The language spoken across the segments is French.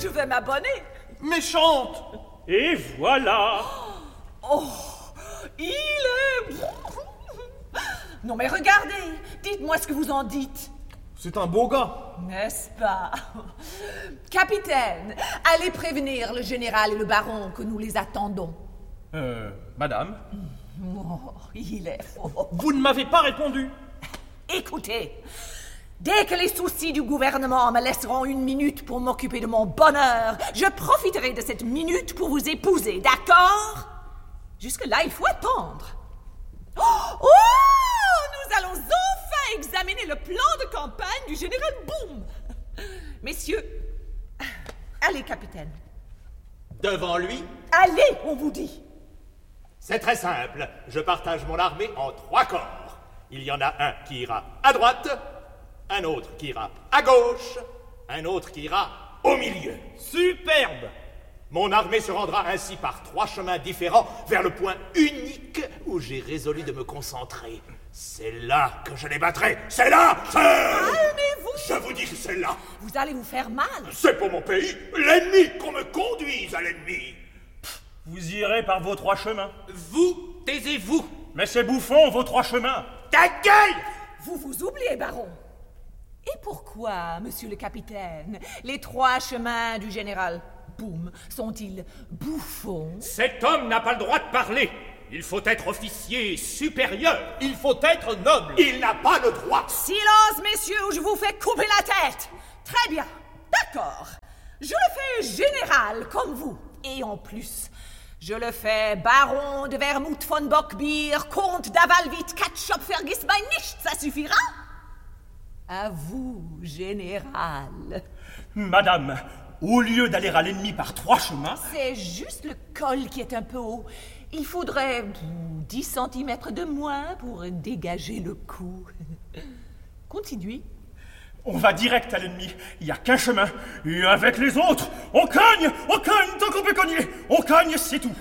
je vais m'abonner. Méchante! Et voilà. Oh, il est... Non mais regardez, dites-moi ce que vous en dites. C'est un beau gars. N'est-ce pas? Capitaine, allez prévenir le général et le baron que nous les attendons. Madame? Oh, il est faux. Vous ne m'avez pas répondu. Écoutez, dès que les soucis du gouvernement me laisseront une minute pour m'occuper de mon bonheur, je profiterai de cette minute pour vous épouser, d'accord? Jusque-là, il faut attendre. Oh! Nous allons enfin examiner le plan de campagne du général Boom. Messieurs, allez, capitaine. Devant lui, Allez, on vous dit. c'est très simple. Je partage mon armée en 3 corps. Il y en a un qui ira à droite, un autre qui ira à gauche, un autre qui ira au milieu. Superbe! Mon armée se rendra ainsi par 3 chemins différents vers le point unique où j'ai résolu de me concentrer. C'est là que je les battrai. C'est là! Calmez-vous. Je vous dis que c'est là. Vous allez vous faire mal. C'est pour mon pays, l'ennemi, qu'on me conduise à l'ennemi. Vous irez par vos 3 chemins. Vous, taisez-vous. Mais c'est bouffon, vos 3 chemins. Ta gueule! Vous vous oubliez, baron. Et pourquoi, monsieur le capitaine, les 3 chemins du général Boom sont-ils bouffons? Cet homme n'a pas le droit de parler. Il faut être officier supérieur. Il faut être noble. Il n'a pas le droit. Silence, messieurs, ou je vous fais couper la tête. Très bien, d'accord. Je le fais général, comme vous. Et en plus, je le fais baron de Wermuth von Bockbier, comte d'Avalvit, Katschop, Fergis bei nicht, ça suffira? À vous, général. Madame, au lieu d'aller à l'ennemi par 3 chemins... C'est juste le col qui est un peu haut. Il faudrait 10 cm de moins pour dégager le coup. Continuez. On va direct à l'ennemi. Il n'y a qu'un chemin. Et avec les autres, on cogne tant qu'on peut cogner. On cogne, c'est tout.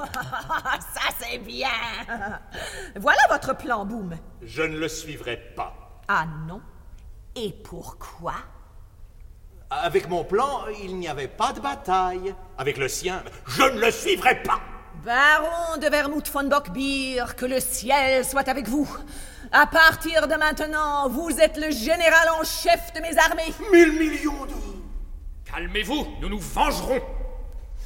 Ça, c'est bien. Voilà votre plan, Boom. Je ne le suivrai pas. Ah non? Et pourquoi? Avec mon plan, il n'y avait pas de bataille. Avec le sien, je ne le suivrai pas. Baron de Wermuth von Bockbier, que le ciel soit avec vous. À partir de maintenant, vous êtes le général en chef de mes armées. 1000 millions de... Calmez-vous, nous nous vengerons.